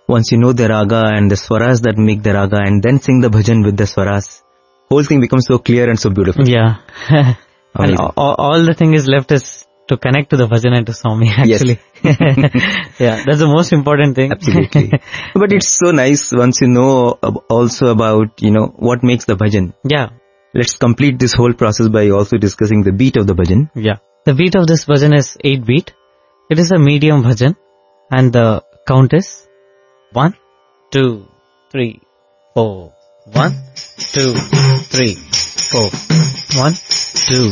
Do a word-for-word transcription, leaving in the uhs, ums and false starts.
once you know the raga and the swaras that make the raga and then sing the bhajan with the swaras, whole thing becomes so clear and so beautiful. Yeah. And all, all the thing is left is to connect to the bhajan and to Swami, actually. Yes. Yeah, that's the most important thing. Absolutely. But it's so nice once you know also about, you know, what makes the bhajan. Yeah. Let's complete this whole process by also discussing the beat of the bhajan. Yeah. The beat of this bhajan is eight beat. It is a medium bhajan and the count is one, two, three, four. One, two, three, four. One, two,